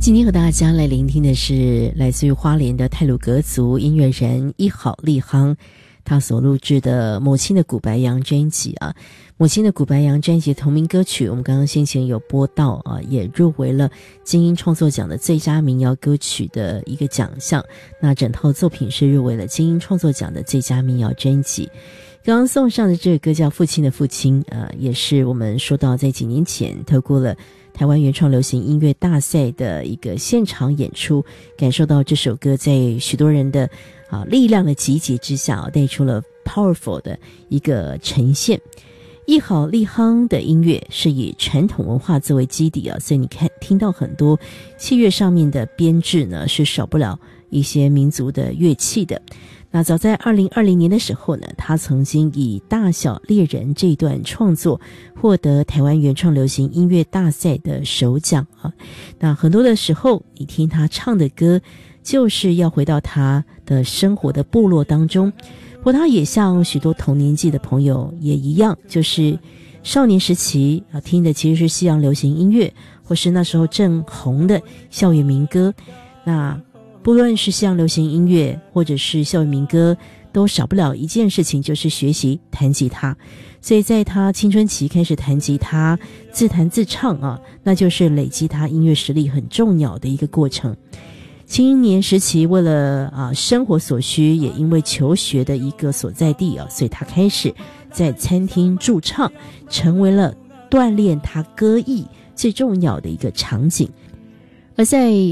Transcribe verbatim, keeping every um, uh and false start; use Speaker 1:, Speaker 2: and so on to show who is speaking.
Speaker 1: 今天和大家来聆听的是来自于花莲的太鲁阁族音乐人一好立夯，他所录制的母亲的古白杨专辑啊，母亲的古白杨专辑同名歌曲，我们刚刚先前有播到啊，也入围了金音创作奖的最佳民谣歌曲的一个奖项。那整套作品是入围了金音创作奖的最佳民谣专辑。刚刚送上的这个歌叫《父亲的父亲》，呃，也是我们说到在几年前透过了台湾原创流行音乐大赛的一个现场演出，感受到这首歌在许多人的啊力量的集结之下，带出了 powerful 的一个呈现。一好立夯的音乐是以传统文化作为基底啊，所以你看听到很多器乐上面的编制呢，是少不了一些民族的乐器的。那早在二零二零年的时候呢，他曾经以大小猎人这一段创作获得台湾原创流行音乐大赛的首奖啊。那很多的时候你听他唱的歌就是要回到他的生活的部落当中，不过他也像许多同年纪的朋友也一样，就是少年时期啊听的其实是西洋流行音乐，或是那时候正红的校园民歌。那不论是西洋流行音乐或者是校园民歌，都少不了一件事情，就是学习弹吉他。所以在他青春期开始弹吉他，自弹自唱啊，那就是累积他音乐实力很重要的一个过程。青年时期为了啊生活所需，也因为求学的一个所在地啊，所以他开始在餐厅驻唱，成为了锻炼他歌艺最重要的一个场景。而在